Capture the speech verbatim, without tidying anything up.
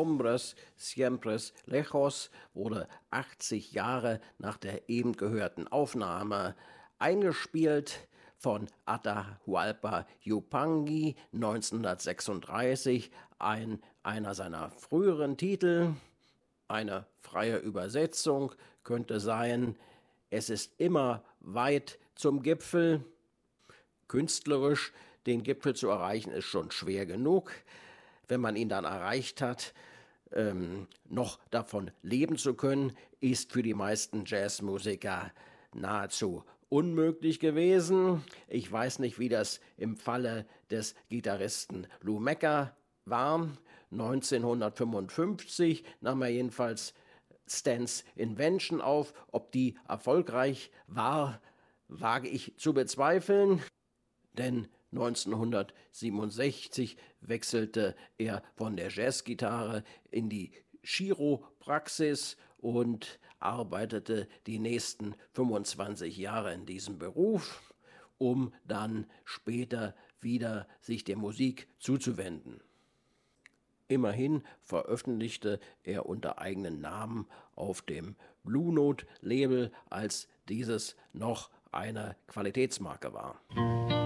Hombres Siempre Lejos wurde achtzig Jahre nach der eben gehörten Aufnahme eingespielt von Atahualpa Yupanqui neunzehnhundertsechsunddreißig, ein, einer seiner früheren Titel. Eine freie Übersetzung könnte sein: Es ist immer weit zum Gipfel. Künstlerisch den Gipfel zu erreichen, ist schon schwer genug. Wenn man ihn dann erreicht hat, ähm, noch davon leben zu können, ist für die meisten Jazzmusiker nahezu unmöglich gewesen. Ich weiß nicht, wie das im Falle des Gitarristen Lou Macca war. neunzehnhundertfünfundfünfzig nahm er jedenfalls Stans Invention auf. Ob die erfolgreich war, wage ich zu bezweifeln, denn neunzehnhundertsiebenundsechzig wechselte er von der Jazzgitarre in die Chiropraxis und arbeitete die nächsten fünfundzwanzig Jahre in diesem Beruf, um dann später wieder sich der Musik zuzuwenden. Immerhin veröffentlichte er unter eigenem Namen auf dem Blue Note Label, als dieses noch eine Qualitätsmarke war.